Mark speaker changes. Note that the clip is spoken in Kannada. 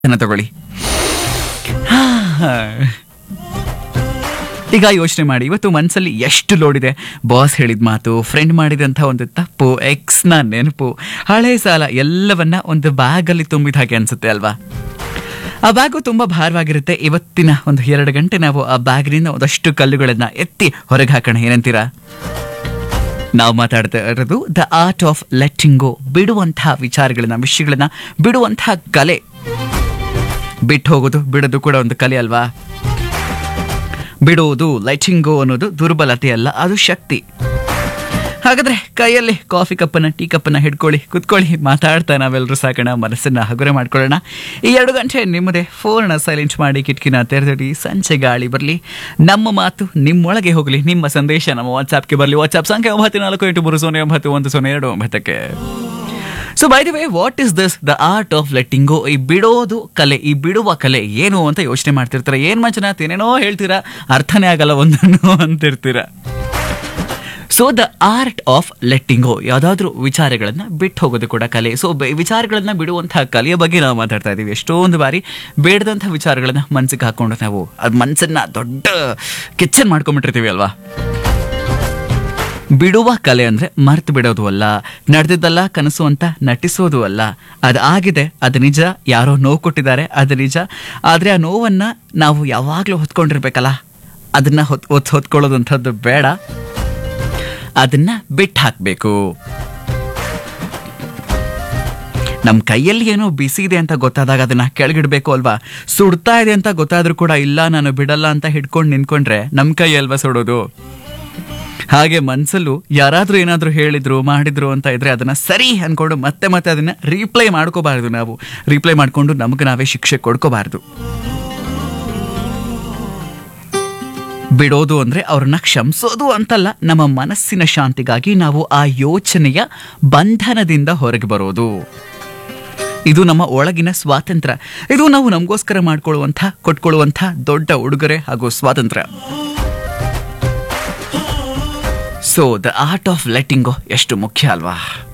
Speaker 1: ತಗೊಳ್ಳಿ. ಈಗ ಯೋಚನೆ ಮಾಡಿ, ಇವತ್ತು ಮನಸ್ಸಲ್ಲಿ ಎಷ್ಟು ಲೋಡ್ ಇದೆ. ಬಾಸ್ ಹೇಳಿದ ಮಾತು, ಫ್ರೆಂಡ್ ಮಾಡಿದಂಥ ಒಂದು ತಪ್ಪು, ಎಕ್ಸ್ನ ನೆನಪು, ಹಳೆ ಸಾಲ ಎಲ್ಲವನ್ನ ಒಂದು ಬ್ಯಾಗಲ್ಲಿ ತುಂಬಿದ ಹಾಗೆ ಅನ್ಸುತ್ತೆ ಅಲ್ವಾ? ಆ ಬ್ಯಾಗು ತುಂಬ ಭಾರವಾಗಿರುತ್ತೆ. ಇವತ್ತಿನ ಒಂದು 2 ಗಂಟೆ ನಾವು ಆ ಬ್ಯಾಗ್ನಿಂದ ಒಂದಷ್ಟು ಕಲ್ಲುಗಳನ್ನ ಎತ್ತಿ ಹೊರಗೆ ಹಾಕೋಣ, ಏನಂತೀರಾ? ನಾವು ಮಾತಾಡ್ತಾ ಇರೋದು ದ ಆರ್ಟ್ ಆಫ್ ಲೆಟ್ಟಿಂಗ್ ಗೋ, ಬಿಡುವಂತಹ ವಿಚಾರಗಳನ್ನ, ವಿಷಯಗಳನ್ನ ಬಿಡುವಂತಹ ಕಲೆ. ಬಿಟ್ಟು ಹೋಗೋದು, ಬಿಡೋದು ಕೂಡ ಒಂದು ಕಲೆ ಅಲ್ವಾ? ಬಿಡುವುದು, ಲೆಟ್ಟಿಂಗ್ ಗೋ ಅನ್ನೋದು ದುರ್ಬಲತೆ ಅಲ್ಲ, ಅದು ಶಕ್ತಿ. ಹಾಗಾದ್ರೆ ಕೈಯಲ್ಲಿ ಕಾಫಿ ಕಪ್ಪನ್ನ, ಟೀ ಕಪ್ಪನ್ನ ಹಿಡ್ಕೊಳ್ಳಿ, ಕುತ್ಕೊಳ್ಳಿ, ಮಾತಾಡ್ತಾ ನಾವೆಲ್ಲರೂ ಸಾಕೋಣ, ಮನಸ್ಸನ್ನ ಹಗುರ ಮಾಡ್ಕೊಳ್ಳೋಣ. ಈ 2 ಗಂಟೆ ನಿಮ್ಮದೇ. ಫೋನ್ನ ಸೈಲೆಂಟ್ ಮಾಡಿ, ಕಿಟಕಿನ ತೆರೆದಿಡಿ, ಸಂಚೆ ಗಾಳಿ ಬರಲಿ, ನಮ್ಮ ಮಾತು ನಿಮ್ಮೊಳಗೆ ಹೋಗಲಿ, ನಿಮ್ಮ ಸಂದೇಶ ನಮ್ಮ ವಾಟ್ಸ್ಆಪ್ಗೆ ಬರಲಿ. ವಾಟ್ಸ್ಆಪ್ ಸಂಖ್ಯೆ 9483091029. So by the way, what is this the art of letting ಗೋ? ಈ ಬಿಡೋದು ಕಲೆ, ಈ ಬಿಡುವ ಕಲೆ ಏನು ಅಂತ ಯೋಚನೆ ಮಾಡ್ತಿರ್ತಾರೆ. ಏನ್ ಮಂಜುನಾಥ್ ಏನೇನೋ ಹೇಳ್ತೀರಾ, ಅರ್ಥನೇ ಆಗಲ್ಲ ಒಂದನ್ನು ಅಂತಿರ್ತೀರಾ. So the art of letting ಗೋ, ಯಾವುದಾದ್ರೂ ವಿಚಾರಗಳನ್ನ ಬಿಟ್ಟು ಹೋಗೋದು ಕೂಡ ಕಲೆ. ಸೊ ವಿಚಾರಗಳನ್ನ ಬಿಡುವಂತಹ ಕಲೆಯ ಬಗ್ಗೆ ನಾವು ಮಾತಾಡ್ತಾ ಇದ್ದೀವಿ. ಎಷ್ಟೊಂದು ಬಾರಿ ಬೇಡದಂತಹ ವಿಚಾರಗಳನ್ನ ಮನ್ಸಿಗೆ ಹಾಕೊಂಡು ನಾವು ಅದು ಮನಸ್ಸನ್ನ ದೊಡ್ಡ ಕಿಚ್ಚನ್ ಮಾಡ್ಕೊಂಡ್ಬಿಟ್ಟಿರ್ತೀವಿ ಅಲ್ವಾ? ಬಿಡುವ ಕಲೆ ಅಂದ್ರೆ ಮರ್ತು ಬಿಡೋದು ಅಲ್ಲ, ನಡೆದಿದ್ದಲ್ಲ ಕನಸು ಅಂತ ನಟಿಸೋದು ಅಲ್ಲ. ಅದು ಆಗಿದೆ, ಅದು ನಿಜ, ಯಾರೋ ನೋವು ಕೊಟ್ಟಿದ್ದಾರೆ, ಅದು ನಿಜ. ಆದರೆ ಆ ನೋವನ್ನ ನಾವು ಯಾವಾಗಲೂ ಹೊತ್ಕೊಂಡಿರ್ಬೇಕಲ್ಲ, ಅದನ್ನ ಹೊತ್ಕೊಳ್ಳೋದಂಥದ್ದು ಬೇಡ, ಅದನ್ನ ಬಿಟ್ಟು ಹಾಕಬೇಕು. ನಮ್ಮ ಕೈಯಲ್ಲಿ ಏನೋ ಬಿಸಿ ಇದೆ ಅಂತ ಗೊತ್ತಾದಾಗ ಅದನ್ನ ಕೆಳಗಿಡ್ಬೇಕು ಅಲ್ವಾ? ಸುಡ್ತಾ ಇದೆ ಅಂತ ಗೊತ್ತಾದ್ರೂ ಕೂಡ ಇಲ್ಲ ನಾನು ಬಿಡಲ್ಲ ಅಂತ ಹಿಡ್ಕೊಂಡು ನಿಂತ್ಕೊಂಡ್ರೆ ನಮ್ಮ ಕೈ ಅಲ್ವಾ ಸುಡೋದು? ಹಾಗೆ ಮನ್ಸಲ್ಲೂ ಯಾರಾದ್ರೂ ಏನಾದ್ರೂ ಹೇಳಿದ್ರು ಮಾಡಿದ್ರು ಅಂತ ಇದ್ರೆ ಅದನ್ನ ಸರಿ ಅನ್ಕೊಂಡು ಮತ್ತೆ ಮತ್ತೆ ಅದನ್ನ ರೀಪ್ಲೈ ಮಾಡ್ಕೋಬಾರ್ದು. ನಾವು ರೀಪ್ಲೈ ಮಾಡ್ಕೊಂಡು ನಮಗೆ ನಾವೇ ಶಿಕ್ಷೆ ಕೊಡ್ಕೋಬಾರ್ದು. ಬಿಡೋದು ಅಂದ್ರೆ ಅವ್ರನ್ನ ಕ್ಷಮಿಸೋದು ಅಂತಲ್ಲ, ನಮ್ಮ ಮನಸ್ಸಿನ ಶಾಂತಿಗಾಗಿ ನಾವು ಆ ಯೋಚನೆಯ ಬಂಧನದಿಂದ ಹೊರಗೆ ಬರೋದು. ಇದು ನಮ್ಮ ಒಳಗಿನ ಸ್ವಾತಂತ್ರ್ಯ. ಇದು ನಾವು ನಮಗೋಸ್ಕರ ಕೊಟ್ಕೊಳ್ಳುವಂಥ ದೊಡ್ಡ ಉಡುಗೊರೆ ಹಾಗೂ ಸ್ವಾತಂತ್ರ್ಯ. So the art of letting ಗೋ ಎಷ್ಟು ಮುಖ್ಯ ಅಲ್ವಾ?